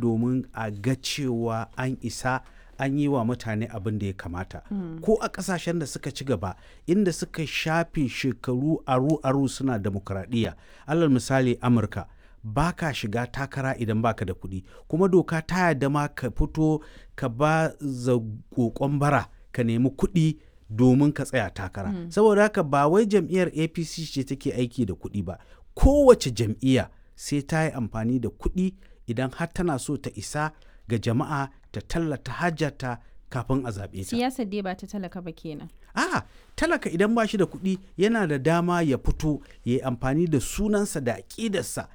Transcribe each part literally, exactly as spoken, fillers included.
domin a ga cewa an isa an yi wa mutane abin da ya kamata. Mm. Ko a ƙasashen da suka ci gaba inda suka shafe shekaru aru-aru suna demokradiyya, alal misali Amurka, ba ka shiga takara idan baka da kuɗi, kuma doka ta yarda ma ka fito ka ba za kokon bara ka nemi kuɗi domin ka tsaya takara. Mm. Saboda haka ba wai jam'iyyar A P C ce take aiki da kuɗi ba, kowace jam'iyya sai ta yi amfani da kuɗi idan har tana so ta isa ga jama'a ta tallata hajjata kafin a zaɓe ta. Siyasar dai ba ta talaka ba kenan. A'a, talaka idan ba shi da kuɗi yana da dama ya fito ya yi amfani da sunansa da aƙidarsa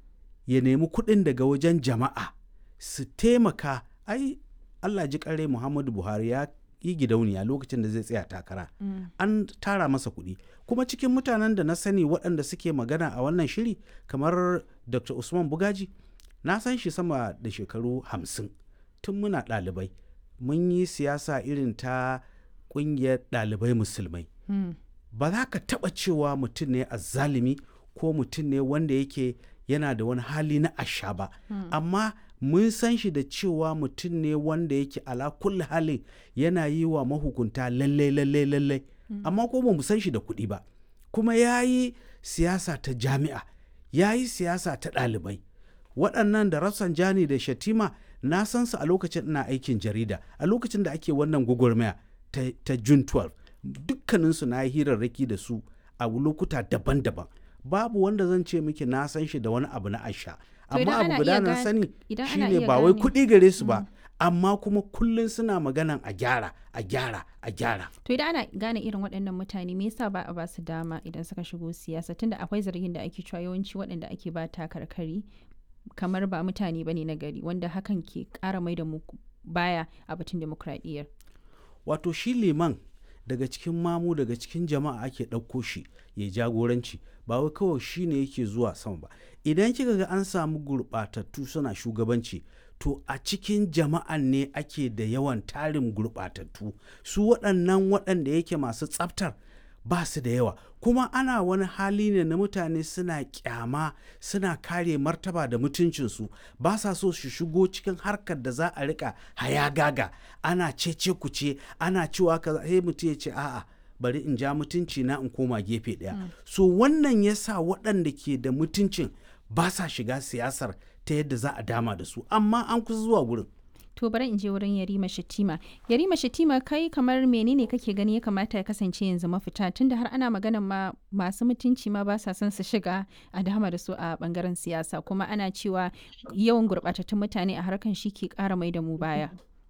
ya nemi kuɗin daga wajen jama'a su taimaka. Ai Allah ji ƙare Muhammadu Buhari ya yi gidauniya lokacin da zai tsaya takara. Mm. An tara masa kuɗi. Kuma cikin mutanen da na sani waɗanda suke magana a wannan shiri kamar Doctor Usman Bugaji, na san shi sama da shekaru hamsin tun muna ɗalibai. Mun yi siyasa irin ta ƙungiyar ɗalibai musulmai. Mm. Ba za ka taɓa cewa mutum ne azzalimi ko mutum ne wanda yake yana da wani hali na asha ba. Mm. Amma mun san shi da cewa mutum ne wanda yake ala kulli halin yana yi wa mahukunta lallai lallai lallai. Mm. Amma ko ba mu san shi da kuɗi ba. Kuma ya yi siyasa ta jami'a, ya yi siyasa ta ɗalibai. Waɗannan da Rafsanjani da Shatima na san su a lokacin ina aikin jarida, a lokacin da ake wannan gwagwarmaya ta, ta June twelfth. Dukkaninsu na yi hirarraki da su a lokuta daban-daban. Babu wanda zan ce miki na san shi da wani abu na asha. Amma abu guda na sani shine ba wai kuɗi gare su ba, mm. amma kuma kullum suna maganan a gyara, a gyara, a gyara. To idan ana gane irin waɗannan mutane me yasa ba a ba su dama idan suka shigo siyasa, tunda akwai zargin da ake cewa yawanci waɗanda ake ba takarkari kamar ba mutane bane na gari, wanda hakan ke ƙara mai da mu baya a batun demokradiyyar. Wato shi liman daga cikin mamu daga cikin jama'a ake ɗauko shi ya jagoranci, ba wai kawai shi ne yake zuwa sama ba. Idan kika ga an samu gurɓatattu suna shugabanci, to a cikin jama'an ne ake da yawan tarin gurɓatattu. Su waɗannan waɗanda yake masu tsaftar ba su da yawa. Kuma ana wani hali ne na mutane suna kyama, suna kare martaba da mutuncinsu, ba sa so su shigo cikin harkar da za a rika hayagaga, ana cece kuce, ana cewa ka sai mutum ya ce a'a bari in ja mutunci na in koma gefe ɗaya. Mm. So wannan ya sa waɗanda ke da mutuncin ba sa shiga siyasar ta yadda za a dama da su, amma an kusa zuwa wurin. To bari in je wurin Yarima Shatima. Yarima Shatima, kai kamar menene kake gani ya kamata ya kasance yanzu mafita, tunda har ana magana ma masu mutunci ma ba sa son su shiga a dama da su a bangaren siyasa, kuma ana cewa yawan gurɓatattun mutane a harkan shi ke ƙara mai da mu baya.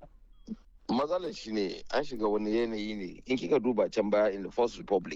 Matsalar shi ne an shiga wani yanayi ne in kika duba can baya in the First Republic.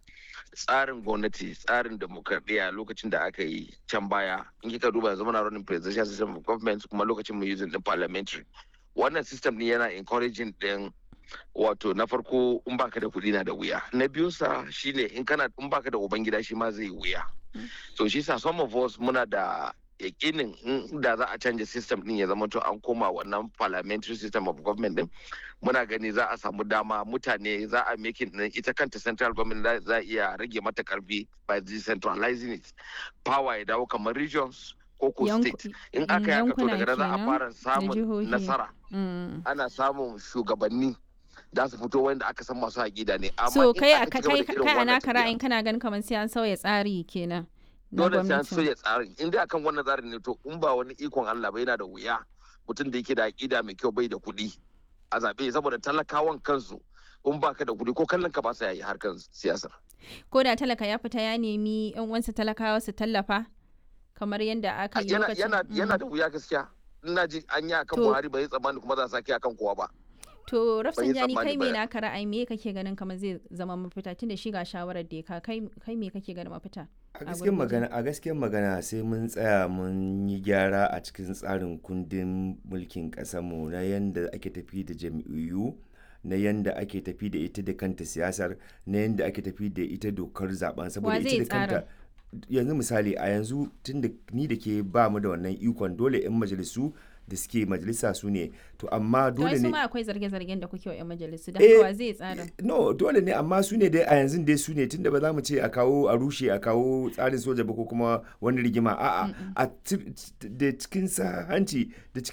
Tsarin gwamnati, tsarin demokradiyya lokacin da aka yi can baya, in kika duba yanzu muna running presidential system of government, kuma lokacin mu using din parliamentary. Wannan system ne yana encouraging din wato na farko in baka da kuɗi na da wuya. Na biyu sa shine in kana in baka da ubangida shi ma zai wuya. So shi sa some of us muna da yakinin da za a canja system din ya zama to an koma wannan parliamentary system of government din, muna gani za a samu dama mutane za a making din ita kanta central government za a iya rage mata karfi by decentralizing it, power ya dawo kamar regions ko ko state. In aka yi haka to daga nan za a fara samun nasara, ana samun shugabanni da su fito wanda aka san masu haƙida ne. So kai a naka ra'ayin kana ganin kamar sai an sauya tsari kenan. Dole sai an soya tsarin, in dai akan wannan tsarin ne to in ba wani ikon Allah ba yana da wuya mutum da yake da aƙida mai kyau bai da kuɗi a zaɓe, saboda talakawan kansu in baka da kuɗi ko kallon ka ba sa yi harkar siyasa. Ko da talaka ya fita ya nemi yan uwansa talakawa su tallafa kamar yadda aka yi lokacin. Yana yana da wuya gaskiya. Ina ji an yi akan Buhari bai tsammani kuma za a sake akan kowa ba. To Rafsanjani, kai me naka ra'ayi, me kake ganin kamar zai zama mafita tunda shi ga shawarar da ka kai kai me kake ganin mafita? A gaskiyar magana a gaskiyar magana sai mun tsaya mun yi gyara a cikin tsarin kundin mulkin ƙasarmu na yanda ake tafi da jam'iyyu, na yanda ake tafi da ita da kanta siyasar, na yanda ake tafi da ita dokar zaben, saboda ita da kanta yanzu misali a yanzu tunda ni da ke ba mu da wannan ikon, dole 'yan majalisu da suke majalisa su ne to amma dole ne kuma akwai zarge-zargen da kuke wa 'yan majalisu da haka zai tsara. No, dole ne, amma su ne dai a yanzu dai su ne, tunda ba za mu ce a kawo a rushe a kawo tsarin soja ba ko kuma wani rigima, a'a a da cikin sa hanci da